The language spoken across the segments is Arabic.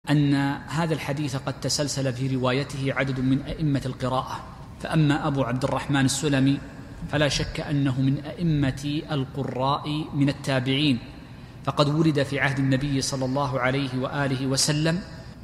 أن هذا الحديث قد تسلسل في روايته عدد من أئمة القراءة، فأما أبو عبد الرحمن السلمي فلا شك أنه من أئمة القراء من التابعين، فقد ولد في عهد النبي صلى الله عليه وآله وسلم،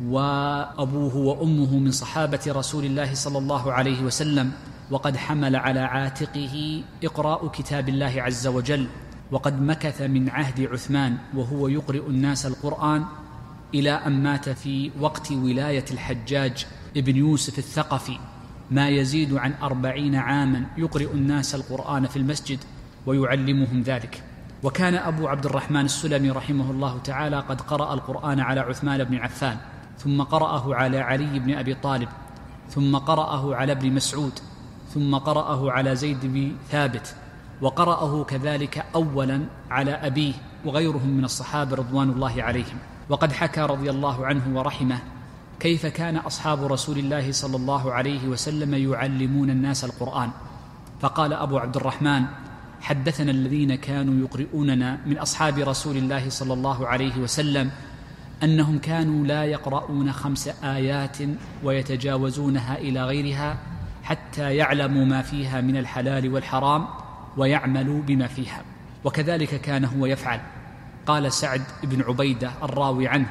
وأبوه وأمه من صحابة رسول الله صلى الله عليه وسلم، وقد حمل على عاتقه إقراء كتاب الله عز وجل، وقد مكث من عهد عثمان وهو يقرئ الناس القرآن إلى أن مات في وقت ولاية الحجاج ابن يوسف الثقفي ما يزيد عن 40 عاما يقرئ الناس القرآن في المسجد ويعلمهم ذلك. وكان أبو عبد الرحمن السلمي رحمه الله تعالى قد قرأ القرآن على عثمان بن عفان، ثم قرأه على علي بن أبي طالب، ثم قرأه على ابن مسعود، ثم قرأه على زيد بن ثابت، وقرأه كذلك أولا على أبيه وغيرهم من الصحابة رضوان الله عليهم. وقد حكى رضي الله عنه ورحمه كيف كان أصحاب رسول الله صلى الله عليه وسلم يعلمون الناس القرآن، فقال أبو عبد الرحمن: حدثنا الذين كانوا يقرؤوننا من أصحاب رسول الله صلى الله عليه وسلم أنهم كانوا لا يقرؤون 5 آيات ويتجاوزونها إلى غيرها حتى يعلموا ما فيها من الحلال والحرام ويعملوا بما فيها، وكذلك كان هو يفعل. قال سعد بن عبيدة الراوي عنه: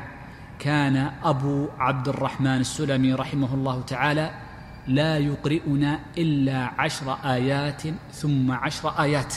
كان أبو عبد الرحمن السلمي رحمه الله تعالى لا يقرئنا إلا 10 آيات ثم 10 آيات.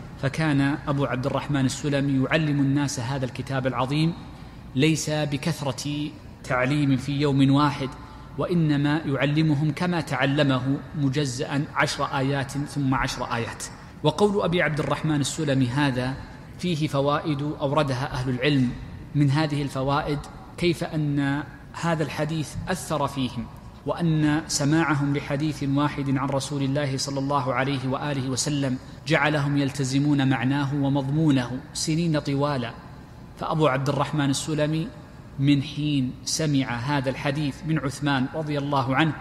فكان أبو عبد الرحمن السلمي يعلم الناس هذا الكتاب العظيم ليس بكثرة تعليم في يوم واحد، وإنما يعلمهم كما تعلمه مجزأ 10 آيات ثم 10 آيات. وقول أبي عبد الرحمن السلمي هذا فيه فوائد أوردها أهل العلم. من هذه الفوائد كيف أن هذا الحديث أثر فيهم، وأن سماعهم لحديث واحد عن رسول الله صلى الله عليه وآله وسلم جعلهم يلتزمون معناه ومضمونه سنين طوالًا. فأبو عبد الرحمن السلمي من حين سمع هذا الحديث من عثمان رضي الله عنه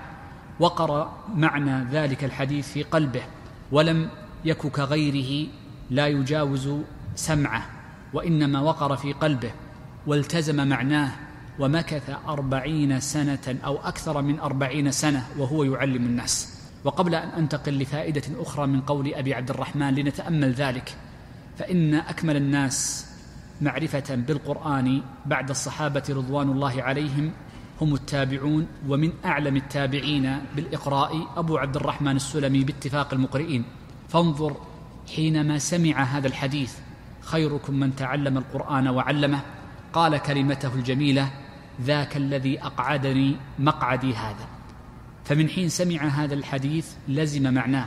وقر معنى ذلك الحديث في قلبه، ولم يك كغيره لا يجاوز سمعه، وإنما وقر في قلبه والتزم معناه، ومكث 40 سنة أو أكثر من 40 سنة وهو يعلم الناس. وقبل أن أنتقل لفائدة أخرى من قول أبي عبد الرحمن لنتأمل ذلك، فإن أكمل الناس معرفة بالقرآن بعد الصحابة رضوان الله عليهم هم التابعون، ومن أعلم التابعين بالإقراء أبو عبد الرحمن السلمي باتفاق المقرئين. فانظر حينما سمع هذا الحديث: خيركم من تعلم القرآن وعلمه، قال كلمته الجميلة: ذاك الذي أقعدني مقعدي هذا. فمن حين سمع هذا الحديث لزم معناه،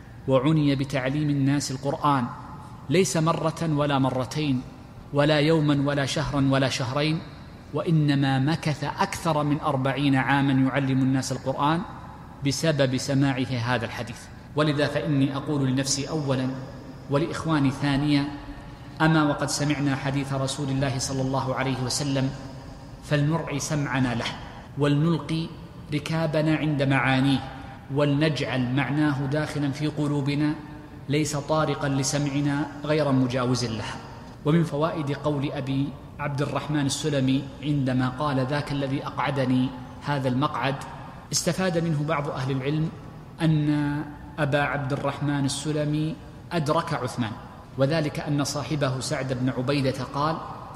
وعني بتعليم الناس القرآن ليس مرة ولا مرتين ولا يوما ولا شهرا ولا شهرين، وإنما مكث أكثر من 40 عاما يعلم الناس القرآن بسبب سماعه هذا الحديث. ولذا فإني أقول لنفسي أولا ولإخواني ثانيا: أما وقد سمعنا حديث رسول الله صلى الله عليه وسلم فلنرعي سمعنا له، ولنلقي ركابنا عند معانيه، ولنجعل معناه داخلا في قلوبنا ليس طارقا لسمعنا غير مجاوز لها. ومن فوائد قول أبي عبد الرحمن السلمي عندما قال: ذاك الذي أقعدني هذا المقعد، استفاد منه بعض أهل العلم أن أبا عبد الرحمن السلمي أدرك عثمان، وذلك أن صاحبه سعد بن عبيدة قال: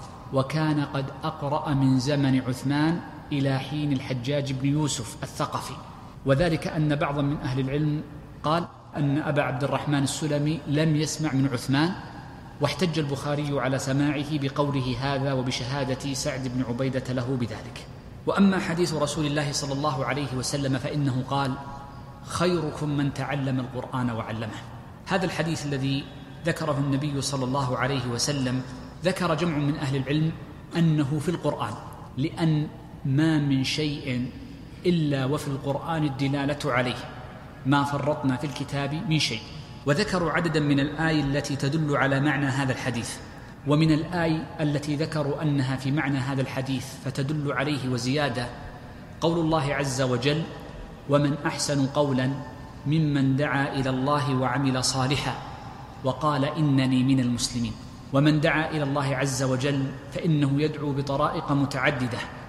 وكان قد أقرأ من زمن عثمان إلى حين الحجاج بن يوسف الثقفي. وذلك أن بعضا من أهل العلم قال أن أبا عبد الرحمن السلمي لم يسمع من عثمان، واحتج البخاري على سماعه بقوله هذا وبشهادة سعد بن عبيدة له بذلك. وأما حديث رسول الله صلى الله عليه وسلم فإنه قال: خيركم من تعلم القرآن وعلمه. هذا الحديث الذي ذكره النبي صلى الله عليه وسلم ذكر جمع من أهل العلم أنه في القرآن، لأن ما من شيء إلا وفي القرآن الدلالة عليه، ما فرطنا في الكتاب من شيء. وذكروا عددا من الآي التي تدل على معنى هذا الحديث. ومن الآي التي ذكروا أنها في معنى هذا الحديث فتدل عليه وزيادة قول الله عز وجل: ومن أحسن قولا ممن دعا إلى الله وعمل صالحا وقال إنني من المسلمين. ومن دعا إلى الله عز وجل فإنه يدعو بطرائق متعددة،